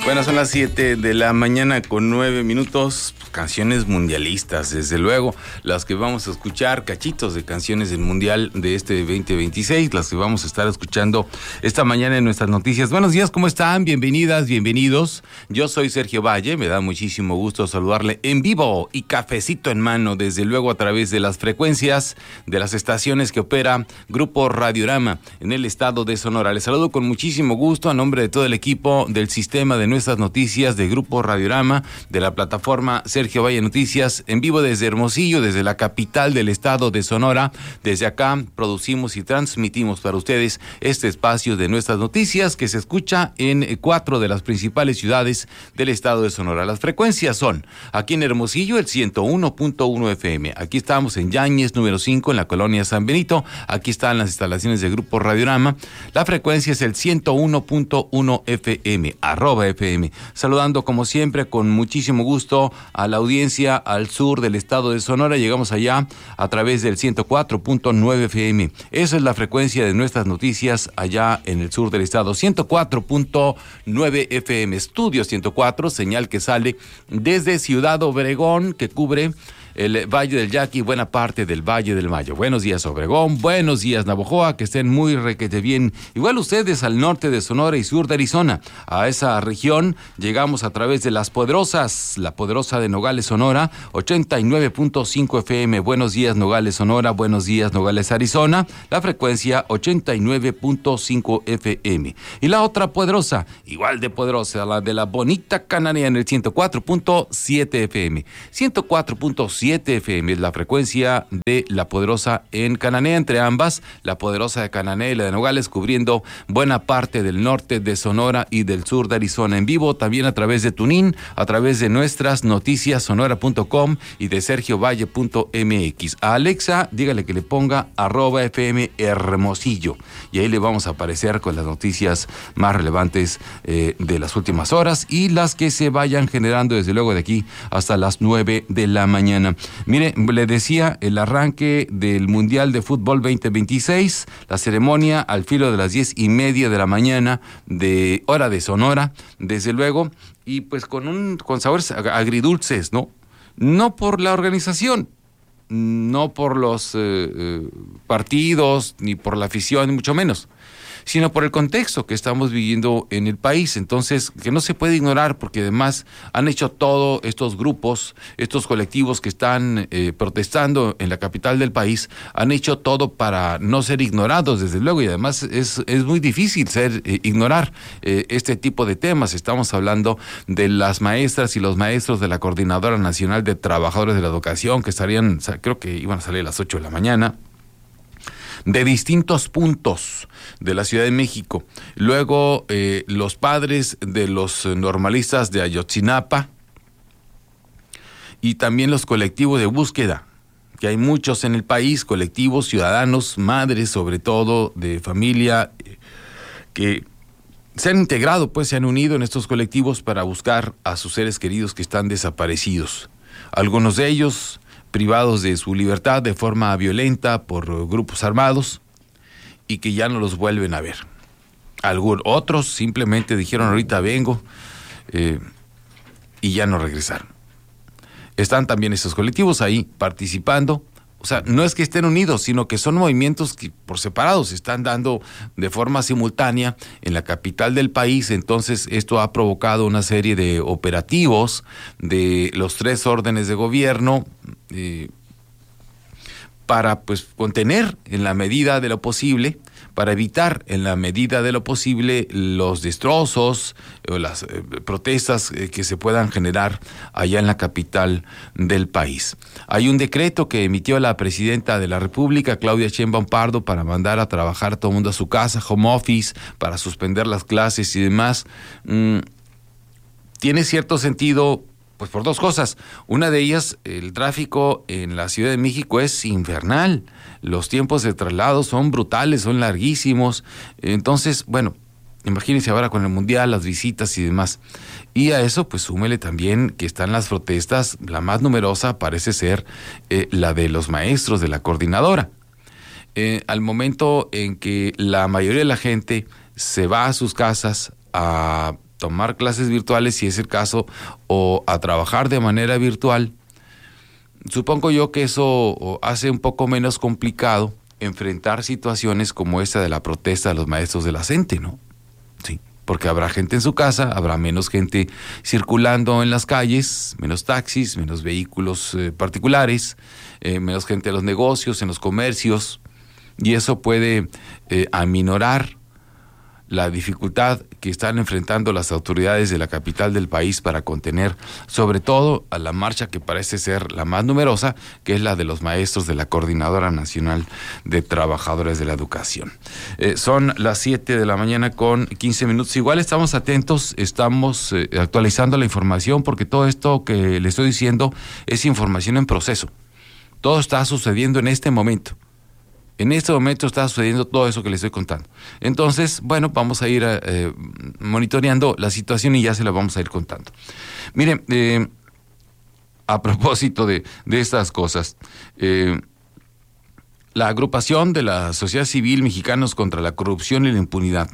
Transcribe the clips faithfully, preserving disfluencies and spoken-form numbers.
Bueno, son las siete de la mañana con nueve minutos. Canciones mundialistas, desde luego, las que vamos a escuchar, cachitos de canciones del Mundial de este veinte veintiséis, las que vamos a estar escuchando esta mañana en nuestras noticias. Buenos días, ¿cómo están? Bienvenidas, bienvenidos. Yo soy Sergio Valle, me da muchísimo gusto saludarle en vivo y cafecito en mano, desde luego a través de las frecuencias de las estaciones que opera Grupo Radiorama en el estado de Sonora. Les saludo con muchísimo gusto a nombre de todo el equipo del sistema de nuestras noticias de Grupo Radiorama, de la plataforma Sergio Valle Noticias, en vivo desde Hermosillo, desde la capital del estado de Sonora. Desde acá producimos y transmitimos para ustedes este espacio de nuestras noticias que se escucha en cuatro de las principales ciudades del estado de Sonora. Las frecuencias son aquí en Hermosillo el ciento uno punto uno F M. Aquí estamos en Yáñez número cinco en la colonia San Benito. Aquí están las instalaciones de Grupo Radiorama. La frecuencia es el ciento uno punto uno F M, arroba F M. Saludando como siempre con muchísimo gusto a la audiencia al sur del estado de Sonora. Llegamos allá a través del ciento cuatro punto nueve F M. Esa es la frecuencia de nuestras noticias allá en el sur del estado. ciento cuatro punto nueve F M. Estudio ciento cuatro, señal que sale desde Ciudad Obregón, que cubre el Valle del Yaqui, buena parte del Valle del Mayo. Buenos días, Obregón. Buenos días, Navojoa. Que estén muy requete bien. Igual ustedes al norte de Sonora y sur de Arizona. A esa región llegamos a través de Las Poderosas, la Poderosa de Nogales, Sonora, ochenta y nueve punto cinco F M. Buenos días, Nogales, Sonora. Buenos días, Nogales, Arizona. La frecuencia ochenta y nueve punto cinco F M. Y la otra poderosa, igual de poderosa, la de la bonita Cananea en el ciento cuatro punto siete F M. ciento cuatro punto siete F M es la frecuencia de la poderosa en Cananea, entre ambas, la poderosa de Cananea y la de Nogales, cubriendo buena parte del norte de Sonora y del sur de Arizona. En vivo también a través de TuneIn, a través de nuestras noticias sonora punto com y de sergio valle punto m x. A Alexa, dígale que le ponga arroba F M Hermosillo y ahí le vamos a aparecer con las noticias más relevantes eh, de las últimas horas y las que se vayan generando desde luego de aquí hasta las nueve de la mañana. Mire, le decía, el arranque del Mundial de Fútbol veinte veintiséis, la ceremonia al filo de las diez y media de la mañana de hora de Sonora, desde luego, y pues con un con sabores agridulces, ¿no? No por la organización, no por los eh, eh, partidos, ni por la afición, ni mucho menos, sino por el contexto que estamos viviendo en el país. Entonces, que no se puede ignorar, porque además han hecho todo estos grupos, estos colectivos que están eh, protestando en la capital del país, han hecho todo para no ser ignorados, desde luego, y además es, es muy difícil ser eh, ignorar eh, este tipo de temas. Estamos hablando de las maestras y los maestros de la Coordinadora Nacional de Trabajadores de la Educación, que estarían, creo que iban a salir a las ocho de la mañana, de distintos puntos de la Ciudad de México. Luego, eh, los padres de los normalistas de Ayotzinapa y también los colectivos de búsqueda, que hay muchos en el país, colectivos, ciudadanos, madres sobre todo, de familia, eh, que se han integrado, pues se han unido en estos colectivos para buscar a sus seres queridos que están desaparecidos. Algunos de ellos privados de su libertad de forma violenta por grupos armados y que ya no los vuelven a ver. Algunos otros simplemente dijeron ahorita vengo eh, y ya no regresaron. Están también estos colectivos ahí participando. O sea, no es que estén unidos, sino que son movimientos que por separado se están dando de forma simultánea en la capital del país. Entonces, esto ha provocado una serie de operativos de los tres órdenes de gobierno eh, para, pues, contener en la medida de lo posible, para evitar en la medida de lo posible los destrozos o las eh, protestas eh, que se puedan generar allá en la capital del país. Hay un decreto que emitió la presidenta de la República, Claudia Sheinbaum Pardo, para mandar a trabajar a todo el mundo a su casa, home office, para suspender las clases y demás. Mm, tiene cierto sentido, pues por dos cosas. Una de ellas, el tráfico en la Ciudad de México es infernal. Los tiempos de traslado son brutales, son larguísimos. Entonces, bueno, imagínense ahora con el Mundial, las visitas y demás. Y a eso, pues súmele también que están las protestas. La más numerosa parece ser eh, la de los maestros de la coordinadora. Eh, al momento en que la mayoría de la gente se va a sus casas a tomar clases virtuales si es el caso, o a trabajar de manera virtual, supongo yo que eso hace un poco menos complicado enfrentar situaciones como esta de la protesta de los maestros de la CENTE, ¿no? Sí, porque habrá gente en su casa, habrá menos gente circulando en las calles, menos taxis, menos vehículos eh, particulares, eh, menos gente en los negocios, en los comercios, y eso puede eh, aminorar la dificultad que están enfrentando las autoridades de la capital del país para contener, sobre todo, a la marcha que parece ser la más numerosa, que es la de los maestros de la Coordinadora Nacional de Trabajadores de la Educación. Eh, son las siete de la mañana con quince minutos. Igual estamos atentos, estamos eh, actualizando la información, porque todo esto que le estoy diciendo es información en proceso. Todo está sucediendo en este momento. En este momento está sucediendo todo eso que les estoy contando. Entonces, bueno, vamos a ir eh, monitoreando la situación y ya se la vamos a ir contando. Miren, eh, a propósito de, de estas cosas, eh, la agrupación de la sociedad civil Mexicanos contra la Corrupción y la Impunidad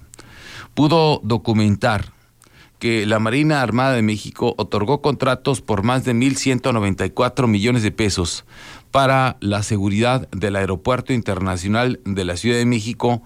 pudo documentar que la Marina Armada de México otorgó contratos por más de mil ciento noventa y cuatro millones de pesos para la seguridad del Aeropuerto Internacional de la Ciudad de México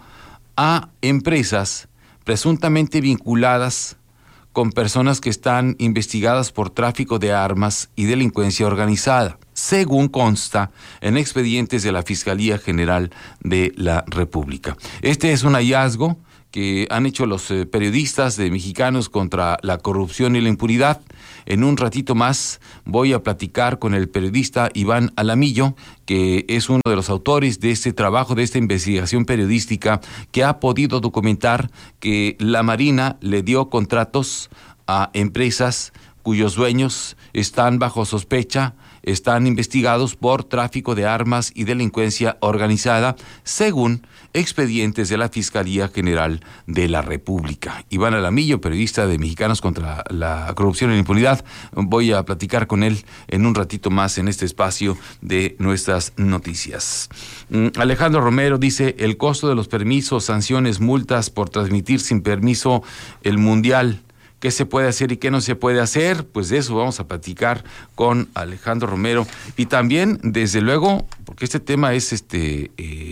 a empresas presuntamente vinculadas con personas que están investigadas por tráfico de armas y delincuencia organizada, según consta en expedientes de la Fiscalía General de la República. Este es un hallazgo que han hecho los eh, periodistas de Mexicanos contra la Corrupción y la Impunidad. En un ratito más voy a platicar con el periodista Iván Alamillo, que es uno de los autores de este trabajo, de esta investigación periodística, que ha podido documentar que la Marina le dio contratos a empresas cuyos dueños están bajo sospecha, están investigados por tráfico de armas y delincuencia organizada, según expedientes de la Fiscalía General de la República. Iván Alamillo, periodista de Mexicanos contra la Corrupción y la Impunidad, voy a platicar con él en un ratito más en este espacio de nuestras noticias. Alejandro Romero dice, el costo de los permisos, sanciones, multas por transmitir sin permiso el Mundial. ¿Qué se puede hacer y qué no se puede hacer? Pues de eso vamos a platicar con Alejandro Romero. Y también, desde luego, porque este tema es este,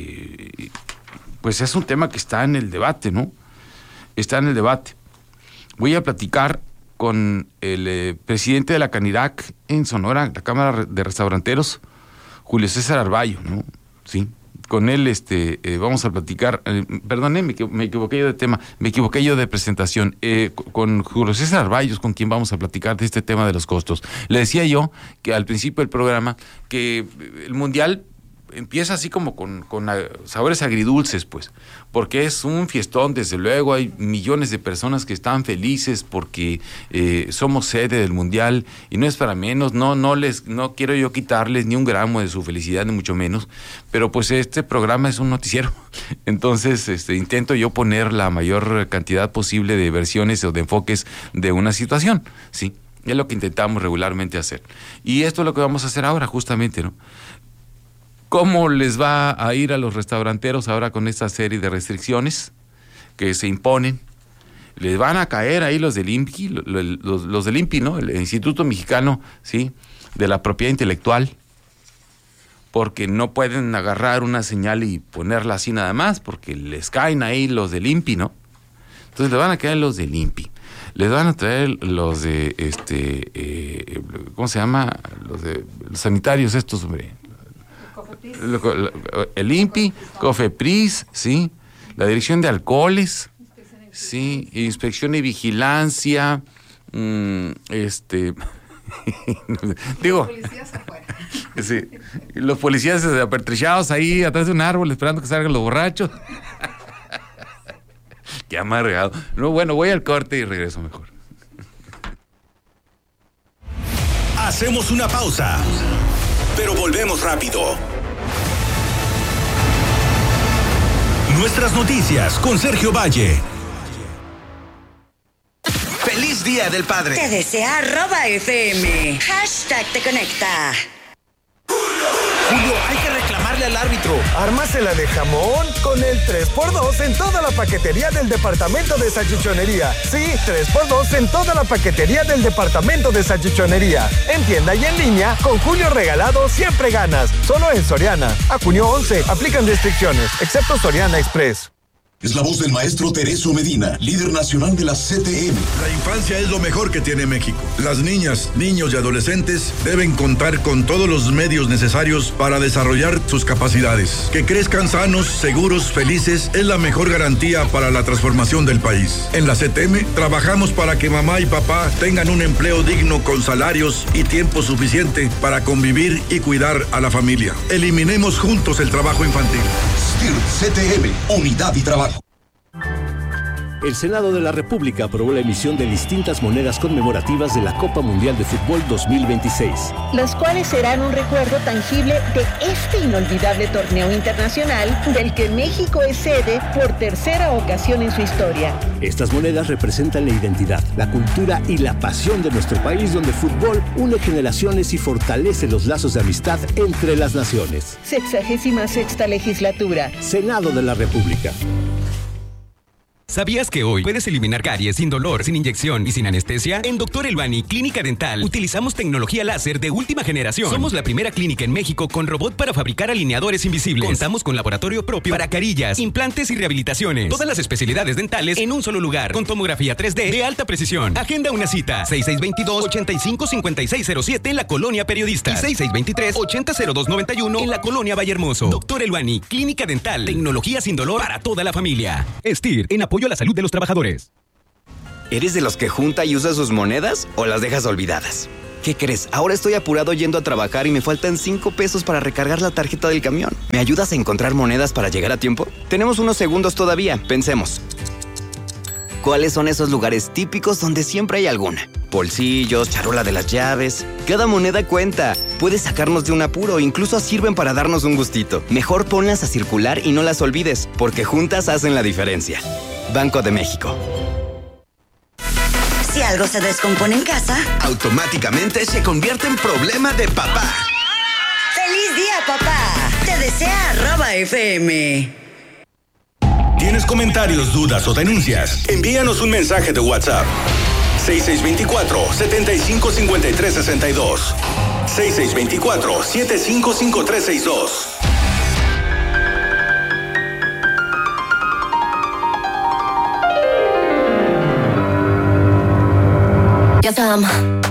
eh, pues es un tema que está en el debate, ¿no? Está en el debate. Voy a platicar con el eh, presidente de la Canirac en Sonora, la Cámara de Restauranteros, Julio César Arballo, ¿no? Sí. Con él este eh, vamos a platicar, eh, perdone, me, me equivoqué yo de tema, me equivoqué yo de presentación, eh, con Julio César Arballos, con quien vamos a platicar de este tema de los costos. Le decía yo que al principio del programa que el Mundial empieza así como con, con sabores agridulces, pues, porque es un fiestón, desde luego, hay millones de personas que están felices porque eh, somos sede del Mundial, y no es para menos, no, no les, no quiero yo quitarles ni un gramo de su felicidad, ni mucho menos, pero pues este programa es un noticiero, entonces este, intento yo poner la mayor cantidad posible de versiones o de enfoques de una situación, sí, es lo que intentamos regularmente hacer, y esto es lo que vamos a hacer ahora, justamente, ¿no? ¿Cómo les va a ir a los restauranteros ahora con esta serie de restricciones que se imponen? Les van a caer ahí los del I N P I, los, los, los del I N P I, ¿no? El Instituto Mexicano, ¿sí?, de la Propiedad Intelectual, porque no pueden agarrar una señal y ponerla así nada más, porque les caen ahí los del I N P I, ¿no? Entonces les van a caer los del I N P I. Les van a traer los de, este, eh, ¿cómo se llama? Los de los sanitarios estos, hombre. El I N P I, COFEPRIS, sí, la Dirección de Alcoholes, sí, Inspección y Vigilancia, mmm, este, digo, los policías afuera. Sí, los policías apertrechados ahí atrás de un árbol esperando que salgan los borrachos. Qué amargado. No, bueno, voy al corte y regreso mejor. Hacemos una pausa, pero volvemos rápido. Nuestras noticias con Sergio Valle. ¡Feliz Día del Padre! Te desea arroba F M. Hashtag te conecta. Julio, hay que reclamar gritarle al árbitro. Ármasela de jamón con el tres por dos en toda la paquetería del departamento de salchichonería. Sí, tres por dos en toda la paquetería del departamento de salchichonería. En tienda y en línea, con Julio Regalado siempre ganas. Solo en Soriana. A junio once, aplican restricciones, excepto Soriana Express. Es la voz del maestro Teresio Medina, líder nacional de la C T M. La infancia es lo mejor que tiene México. Las niñas, niños y adolescentes deben contar con todos los medios necesarios para desarrollar sus capacidades. Que crezcan sanos, seguros, felices es la mejor garantía para la transformación del país. En la C T M trabajamos para que mamá y papá tengan un empleo digno con salarios y tiempo suficiente para convivir y cuidar a la familia. Eliminemos juntos el trabajo infantil. S T I R C T M, Unidad y Trabajo. El Senado de la República aprobó la emisión de distintas monedas conmemorativas de la Copa Mundial de Fútbol dos mil veintiséis. Las cuales serán un recuerdo tangible de este inolvidable torneo internacional del que México es sede por tercera ocasión en su historia. Estas monedas representan la identidad, la cultura y la pasión de nuestro país, donde el fútbol une generaciones y fortalece los lazos de amistad entre las naciones. Sexagésima sexta legislatura. Senado de la República. ¿Sabías que hoy puedes eliminar caries sin dolor, sin inyección y sin anestesia? En Doctor Elbani Clínica Dental utilizamos tecnología láser de última generación. Somos la primera clínica en México con robot para fabricar alineadores invisibles. Contamos con laboratorio propio para carillas, implantes y rehabilitaciones. Todas las especialidades dentales en un solo lugar, con tomografía tres D de alta precisión. Agenda una cita. seis seis dos dos, ocho cinco cinco seis cero siete en la Colonia Periodistas y seis seis dos tres, ocho cero dos nueve uno en la Colonia Vallehermoso. Doctor Elbani Clínica Dental. Tecnología sin dolor para toda la familia. S T I R en apoyo a la salud de los trabajadores. ¿Eres de los que junta y usa sus monedas o las dejas olvidadas? ¿Qué crees? Ahora estoy apurado yendo a trabajar y me faltan cinco pesos para recargar la tarjeta del camión. ¿Me ayudas a encontrar monedas para llegar a tiempo? Tenemos unos segundos todavía. Pensemos. ¿Cuáles son esos lugares típicos donde siempre hay alguna? Bolsillos, charola de las llaves. Cada moneda cuenta. Puede sacarnos de un apuro, incluso sirven para darnos un gustito. Mejor ponlas a circular y no las olvides, porque juntas hacen la diferencia. Banco de México. Si algo se descompone en casa, automáticamente se convierte en problema de papá. ¡Feliz día, papá! Te desea arroba F M. ¿Tienes comentarios, dudas o denuncias? Envíanos un mensaje de WhatsApp. seis seis dos cuatro, siete cinco cinco tres seis dos. seis seis dos cuatro, siete cinco cinco tres seis dos. Yazam.